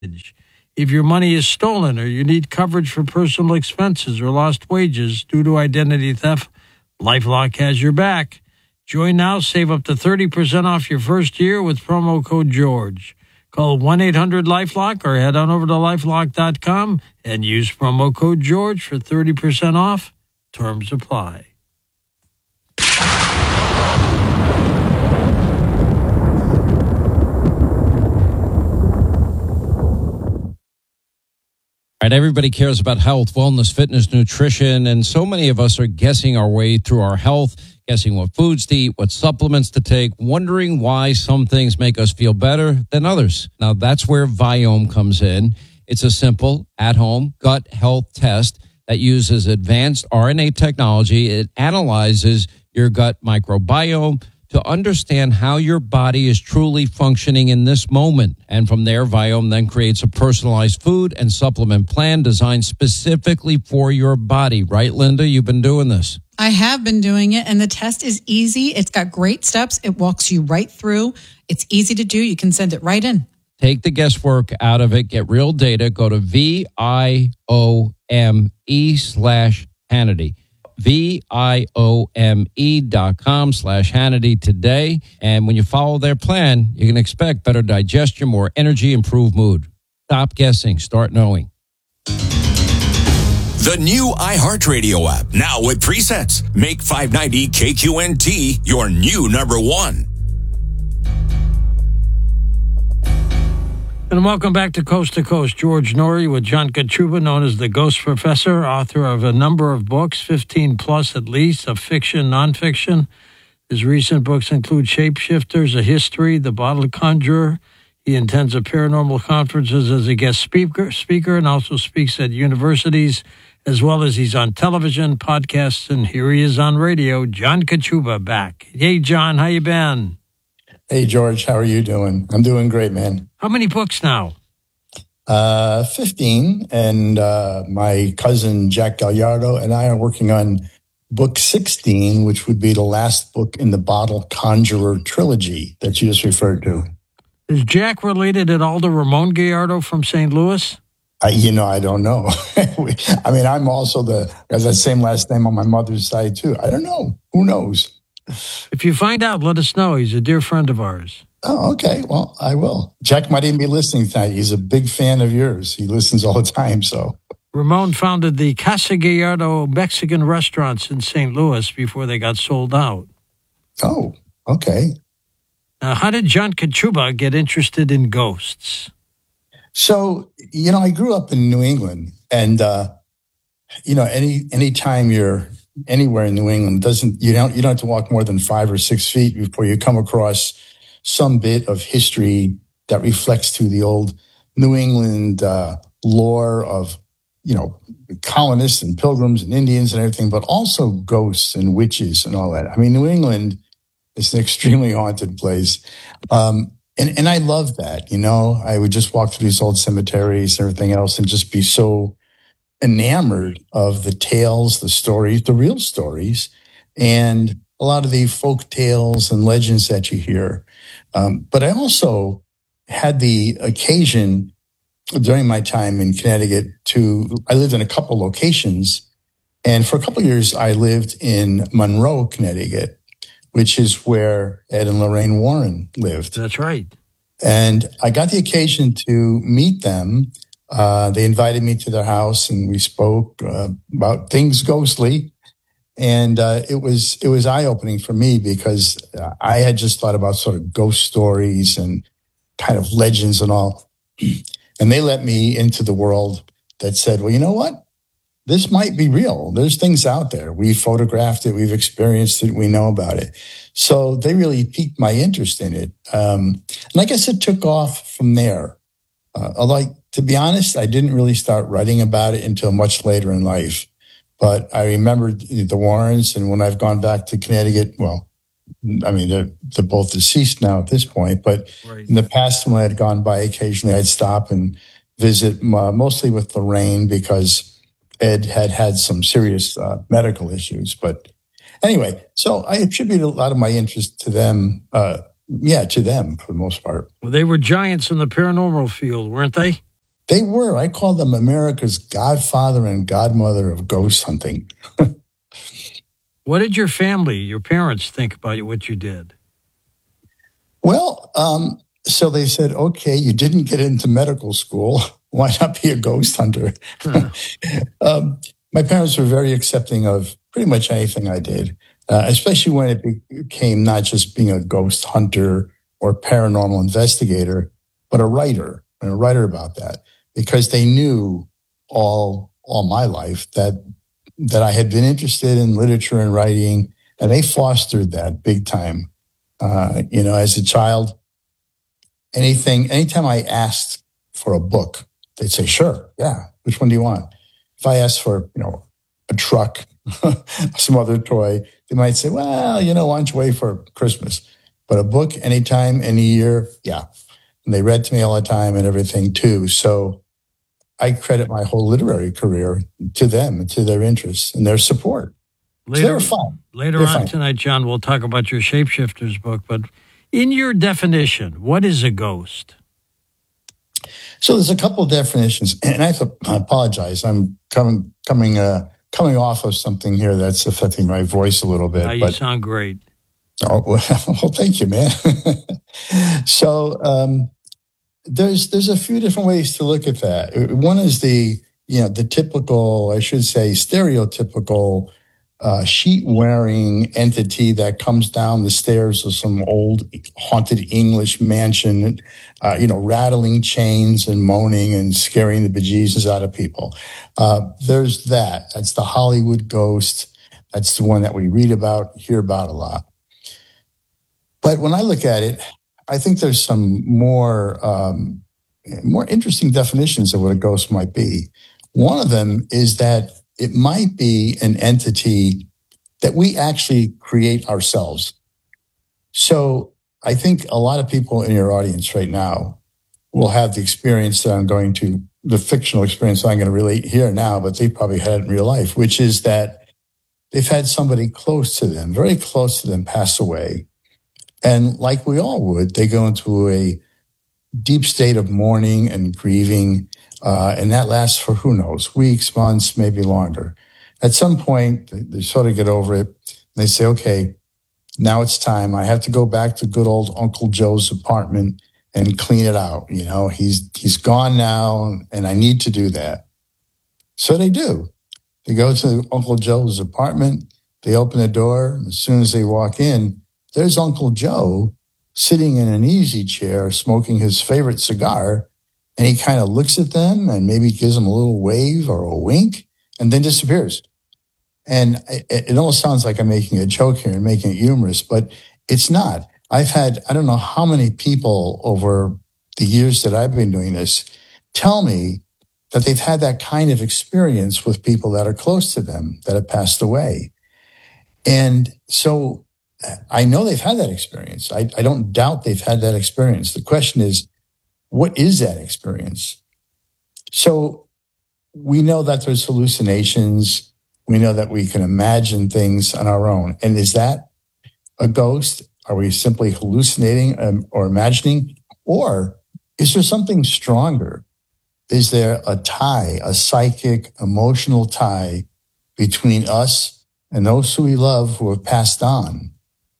If your money is stolen or you need coverage for personal expenses or lost wages due to identity theft, LifeLock has your back. Join now, save up to 30% off your first year with promo code George. Call 1-800-LifeLock or head on over to LifeLock.com and use promo code George for 30% off. Terms apply. All right, everybody cares about health, wellness, fitness, nutrition, and so many of us are guessing our way through our health, guessing what foods to eat, what supplements to take, wondering why some things make us feel better than others. Now, that's where Viome comes in. It's a simple, at-home gut health test that uses advanced RNA technology. It analyzes your gut microbiome to understand how your body is truly functioning in this moment. And from there, Viome then creates a personalized food and supplement plan designed specifically for your body. Right, Linda? You've been doing this. I have been doing it, and the test is easy. It's got great steps. It walks you right through. It's easy to do. You can send it right in. Take the guesswork out of it. Get real data. Go to VIOME/Hannity. VIOME.com/Hannity today. And when you follow their plan, you can expect better digestion, more energy, improved mood. Stop guessing. Start knowing. The new iHeartRadio app, now with presets. Make 590 KQNT your new number one. And welcome back to Coast. George Noory with John Kachuba, known as the Ghost Professor, author of a number of books, 15 plus at least, of fiction, nonfiction. His recent books include Shapeshifters, A History, The Bottle Conjurer. He attends paranormal conferences as a guest speaker and also speaks at universities, as well as he's on television, podcasts, and here he is on radio, John Kachuba back. Hey, John, how you been? Hey, George, how are you doing? I'm doing great, man. How many books now? 15, and my cousin Jack Gallardo and I are working on book 16, which would be the last book in the Bottle Conjurer trilogy that you just referred to. Is Jack related at all to Ramon Gallardo from St. Louis? I don't know. I mean, I'm also has that same last name on my mother's side, too. I don't know. Who knows? If you find out, let us know. He's a dear friend of ours. Oh, okay. Well, I will. Jack might even be listening tonight. He's a big fan of yours. He listens all the time, so. Ramon founded the Casa Gallardo Mexican restaurants in St. Louis before they got sold out. Oh, okay. Now, how did John Kachuba get interested in ghosts? So, I grew up in New England, and, any time you're anywhere in New England, you don't have to walk more than 5 or 6 feet before you come across some bit of history that reflects to the old New England lore of, colonists and pilgrims and Indians and everything, but also ghosts and witches and all that. I mean, New England is an extremely haunted place. And I love that, I would just walk through these old cemeteries and everything else and just be so enamored of the tales, the stories, the real stories, and a lot of the folk tales and legends that you hear. But I also had the occasion during my time in Connecticut I lived in a couple locations. And for a couple of years, I lived in Monroe, Connecticut, which is where Ed and Lorraine Warren lived. That's right. And I got the occasion to meet them. They invited me to their house and we spoke about things ghostly. And it was eye-opening for me because I had just thought about sort of ghost stories and kind of legends and all. And they let me into the world that said, well, you know what? This might be real. There's things out there. We photographed it. We've experienced it. We know about it. So they really piqued my interest in it. And I guess it took off from there. Although, to be honest, I didn't really start writing about it until much later in life. But I remember the Warrens, and when I've gone back to Connecticut, well, I mean, they're both deceased now at this point. But right. In the past, when I had gone by occasionally, I'd stop and visit, mostly with Lorraine, because Ed had some serious medical issues. But anyway, so I attribute a lot of my interest to them, to them for the most part. Well, they were giants in the paranormal field, weren't they? They were. I call them America's godfather and godmother of ghost hunting. What did your family, your parents, think about what you did? Well, so they said, okay, you didn't get into medical school. Why not be a ghost hunter? My parents were very accepting of pretty much anything I did, especially when it became not just being a ghost hunter or paranormal investigator, but a writer, and a writer about that, because they knew all my life that I had been interested in literature and writing, and they fostered that big time. As a child, anytime I asked for a book, they'd say, sure, yeah, which one do you want? If I asked for, a truck, some other toy, they might say, well, why don't you wait for Christmas? But a book, anytime, any year, yeah. And they read to me all the time and everything too. So I credit my whole literary career to them and to their interests and their support. So they were fun. Later on tonight, John, we'll talk about your Shapeshifters book. But in your definition, what is a ghost? So there's a couple of definitions, and I apologize. I'm coming off of something here that's affecting my voice a little bit. You sound great. Oh, well, thank you, man. So there's a few different ways to look at that. One is the typical, I should say, stereotypical sheet-wearing entity that comes down the stairs of some old haunted English mansion, rattling chains and moaning and scaring the bejesus out of people. There's that. That's the Hollywood ghost. That's the one that we read about, hear about a lot. But when I look at it, I think there's some more interesting definitions of what a ghost might be. One of them is that it might be an entity that we actually create ourselves. So I think a lot of people in your audience right now will have the experience that the fictional experience I'm going to relate here now, but they probably had it in real life, which is that they've had somebody close to them, very close to them, pass away. And like we all would, they go into a deep state of mourning and grieving. And that lasts for, who knows, weeks, months, maybe longer. At some point, they sort of get over it. They say, okay, now it's time. I have to go back to good old Uncle Joe's apartment and clean it out. He's gone now, and I need to do that. So they do. They go to Uncle Joe's apartment. They open the door. As soon as they walk in, there's Uncle Joe sitting in an easy chair, smoking his favorite cigar. And he kind of looks at them and maybe gives them a little wave or a wink and then disappears. And it almost sounds like I'm making a joke here and making it humorous, but it's not. I've had, I don't know how many people over the years that I've been doing this tell me that they've had that kind of experience with people that are close to them that have passed away. And so I know they've had that experience. I don't doubt they've had that experience. The question is, what is that experience? So we know that there's hallucinations. We know that we can imagine things on our own. And is that a ghost? Are we simply hallucinating or imagining? Or is there something stronger? Is there a tie, a psychic, emotional tie between us and those who we love who have passed on?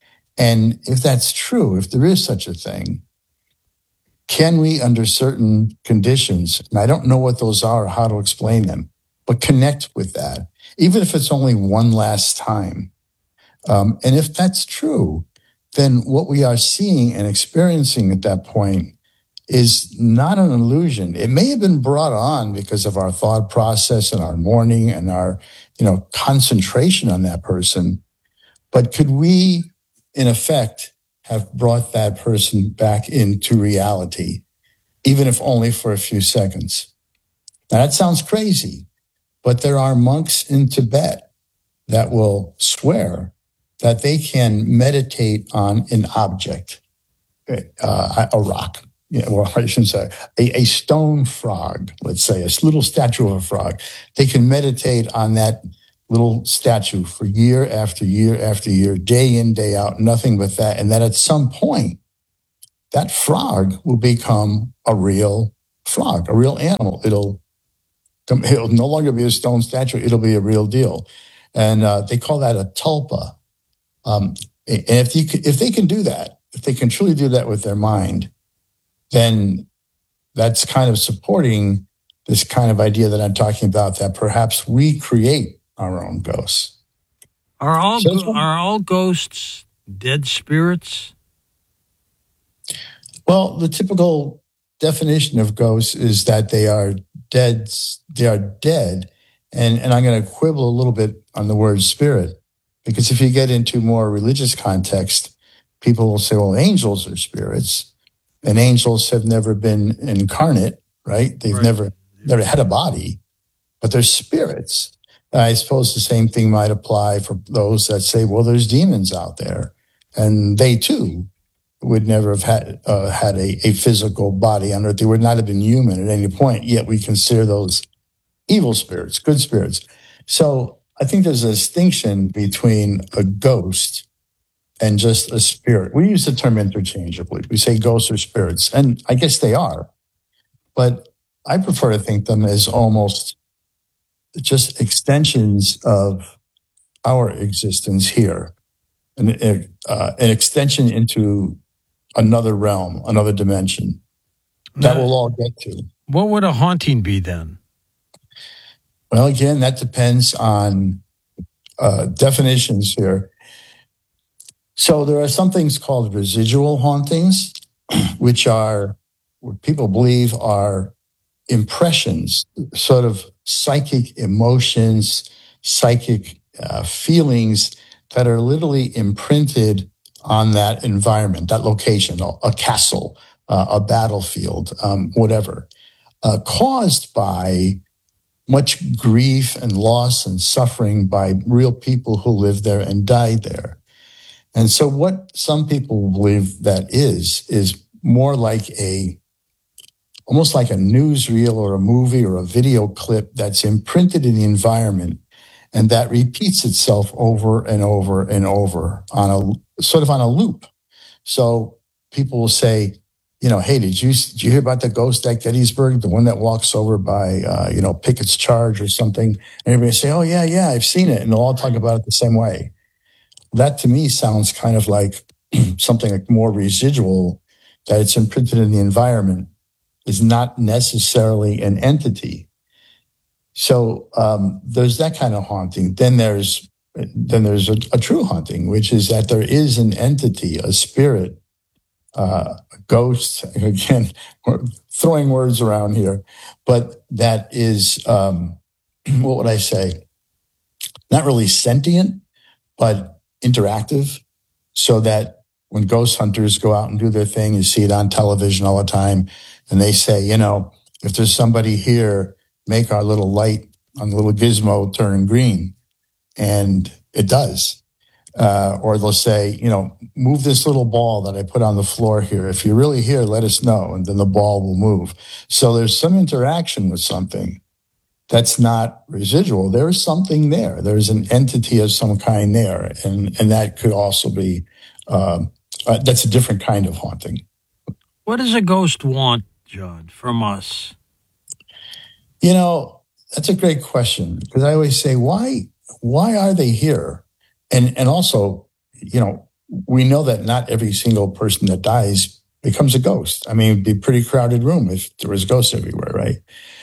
And if that's true, if there is such a thing, can we, under certain conditions, and I don't know what those are or how to explain them, but connect with that, even if it's only one last time? And if that's true, then what we are seeing and experiencing at that point is not an illusion. It may have been brought on because of our thought process and our mourning and our, concentration on that person. But could we, in effect, have brought that person back into reality, even if only for a few seconds? Now, that sounds crazy, but there are monks in Tibet that will swear that they can meditate on an object, a rock, well, I shouldn't say, a stone frog, let's say, a little statue of a frog. They can meditate on that little statue for year after year after year, day in, day out, nothing but that. And that at some point, that frog will become a real frog, a real animal. It'll no longer be a stone statue. It'll be a real deal. And they call that a tulpa. And if they can do that, if they can truly do that with their mind, then that's kind of supporting this kind of idea that I'm talking about, that perhaps we create our own ghosts. Are all ghosts dead spirits? Well, the typical definition of ghosts is that they are dead. They are dead. And I'm going to quibble a little bit on the word spirit, because if you get into more religious context, people will say, well, angels are spirits, and angels have never been incarnate, right? They've never had a body, but they're spirits. I suppose the same thing might apply for those that say, well, there's demons out there, and they too would never have had a physical body on earth. They would not have been human at any point, yet we consider those evil spirits, good spirits. So I think there's a distinction between a ghost and just a spirit. We use the term interchangeably. We say ghosts are spirits, and I guess they are, but I prefer to think them as almost just extensions of our existence here, an extension into another realm, another dimension that we'll all get to. What would a haunting be then? Well, again, that depends on definitions here. So there are some things called residual hauntings, which are what people believe are impressions, sort of psychic emotions, psychic feelings that are literally imprinted on that environment, that location, a castle, a battlefield, whatever, caused by much grief and loss and suffering by real people who lived there and died there. And so what some people believe that is more like almost like a newsreel or a movie or a video clip that's imprinted in the environment, and that repeats itself over and over and over on a loop. So people will say, hey, did you hear about the ghost at Gettysburg, the one that walks over by, Pickett's Charge or something? And everybody say, oh, yeah, I've seen it. And they'll all talk about it the same way. That to me sounds kind of like something like more residual, that it's imprinted in the environment, is not necessarily an entity. So there's that kind of haunting. Then there's a true haunting, which is that there is an entity, a spirit, a ghost. Again, we're throwing words around here, but that is, what would I say? Not really sentient, but interactive, so that when ghost hunters go out and do their thing, you see it on television all the time, and they say, if there's somebody here, make our little light on the little gizmo turn green. And it does. Or they'll say, move this little ball that I put on the floor here. If you're really here, let us know. And then the ball will move. So there's some interaction with something that's not residual. There is something there. There's an entity of some kind there. And that could also be, that's a different kind of haunting. What does a ghost want, John, from us? That's a great question, because I always say, why are they here? And also, we know that not every single person that dies becomes a ghost. I mean, it'd be a pretty crowded room if there was ghosts everywhere, right?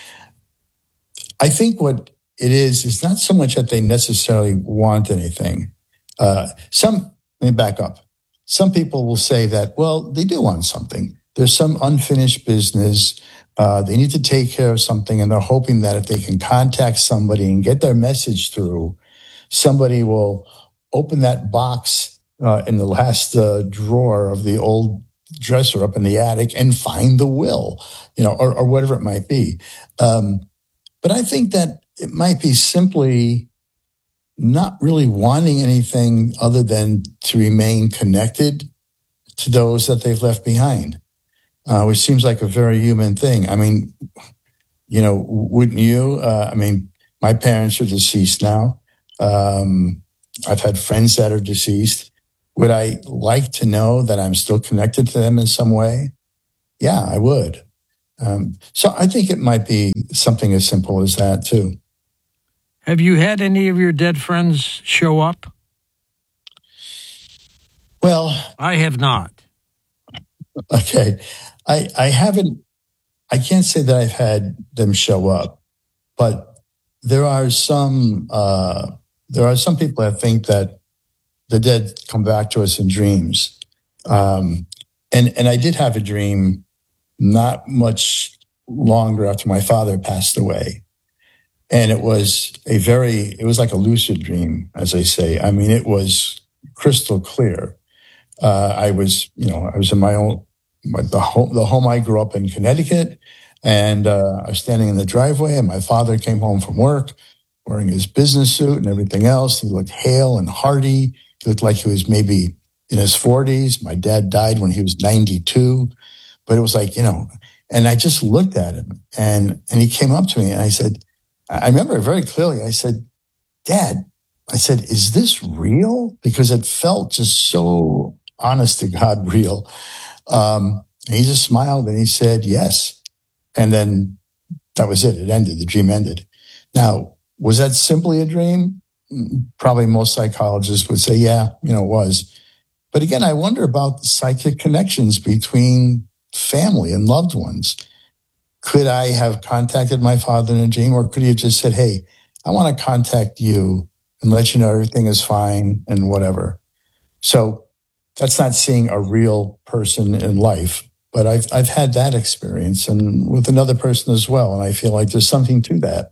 I think what it is not so much that they necessarily want anything. Let me back up. Some people will say that, well, they do want something. There's some unfinished business. They need to take care of something, and they're hoping that if they can contact somebody and get their message through, somebody will open that box in the last drawer of the old dresser up in the attic and find the will, or whatever it might be. But I think that it might be simply not really wanting anything other than to remain connected to those that they've left behind, which seems like a very human thing. I mean, wouldn't you? My parents are deceased now. I've had friends that are deceased. Would I like to know that I'm still connected to them in some way? Yeah, I would. So I think it might be something as simple as that, too. Have you had any of your dead friends show up? Well, I have not. Okay. I haven't, I can't say that I've had them show up, but there are some people that think that the dead come back to us in dreams. And I did have a dream not much longer after my father passed away. And it was like a lucid dream, as I say. I mean, it was crystal clear. I was in my own, the home I grew up in, Connecticut, and I was standing in the driveway, and my father came home from work wearing his business suit and everything else. He looked hale and hearty. He looked like he was maybe in his 40s. My dad died when he was 92, but it was like, and I just looked at him, and he came up to me, and I remember it very clearly. I said, "Dad," I said, "is this real?" Because it felt just so honest to God real. And he just smiled and he said, "Yes." And then that was it. It ended. The dream ended. Now, was that simply a dream? Probably most psychologists would say, yeah, it was. But again, I wonder about the psychic connections between family and loved ones. Could I have contacted my father in a dream, or could he have just said, "Hey, I want to contact you and let you know everything is fine and whatever"? So that's not seeing a real person in life, but I've had that experience, and with another person as well, and I feel like there's something to that.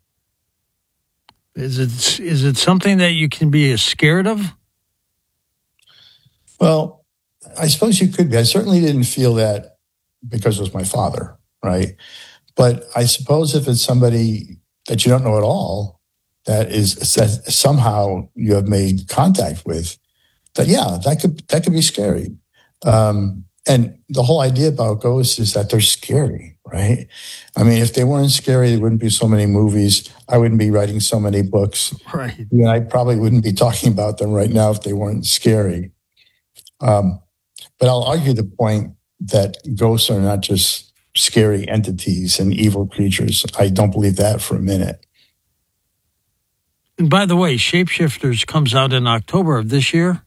Is it something that you can be scared of? Well, I suppose you could be. I certainly didn't feel that because it was my father, right? But I suppose if it's somebody that you don't know at all, that somehow you have made contact with, that could be scary. And the whole idea about ghosts is that they're scary, right? I mean, if they weren't scary, there wouldn't be so many movies. I wouldn't be writing so many books. Right. I probably wouldn't be talking about them right now if they weren't scary. But I'll argue the point that ghosts are not just scary entities and evil creatures. I don't believe that for a minute. And by the way, Shapeshifters comes out in October of this year.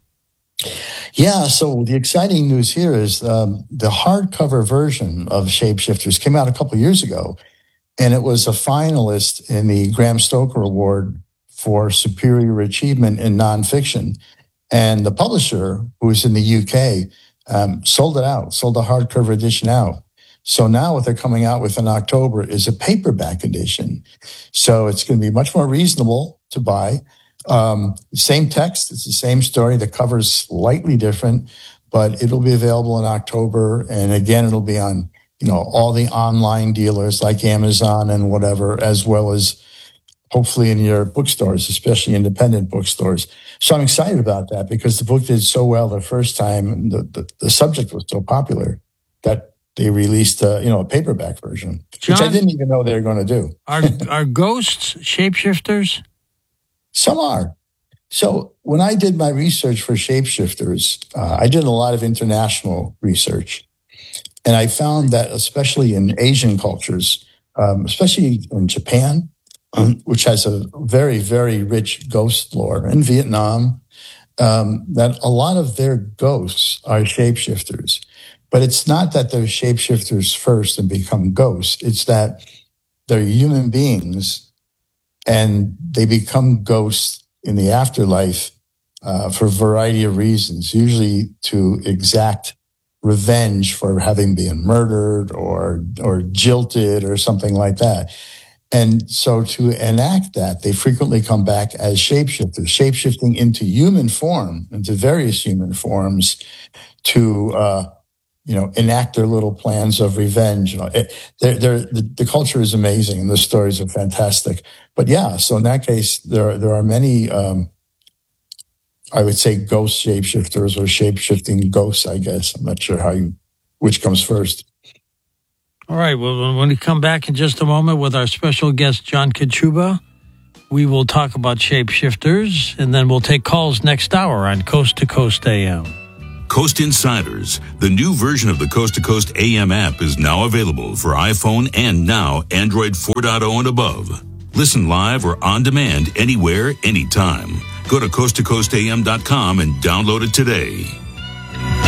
Yeah, so the exciting news here is the hardcover version of Shapeshifters came out a couple of years ago, and it was a finalist in the Graham Stoker Award for Superior Achievement in Nonfiction. And the publisher, who is in the UK, sold it out, sold the hardcover edition out. So now what they're coming out with in October is a paperback edition. So it's going to be much more reasonable to buy. Same text, it's the same story. The cover's slightly different, but it'll be available in October. And again, it'll be on, all the online dealers like Amazon and whatever, as well as hopefully in your bookstores, especially independent bookstores. So I'm excited about that because the book did so well the first time. The subject was so popular that they released a paperback version, John, which I didn't even know they were going to do. Are ghosts shapeshifters? Some are. So when I did my research for Shapeshifters, I did a lot of international research. And I found that especially in Asian cultures, especially in Japan, which has a very, very rich ghost lore, in Vietnam, that a lot of their ghosts are shapeshifters. But it's not that they're shapeshifters first and become ghosts. It's that they're human beings and they become ghosts in the afterlife for a variety of reasons, usually to exact revenge for having been murdered or jilted or something like that. And so to enact that, they frequently come back as shapeshifters, shapeshifting into human form, into various human forms to, enact their little plans of revenge. The culture is amazing and the stories are fantastic. But yeah, so in that case, there are many, I would say ghost shapeshifters or shapeshifting ghosts, I guess. I'm not sure which comes first. All right. Well, when we come back in just a moment with our special guest, John Kachuba, we will talk about shapeshifters, and then we'll take calls next hour on Coast to Coast AM. Coast Insiders, the new version of the Coast to Coast AM app, is now available for iPhone and now Android 4.0 and above. Listen live or on demand anywhere, anytime. Go to coasttocoastam.com and download it today.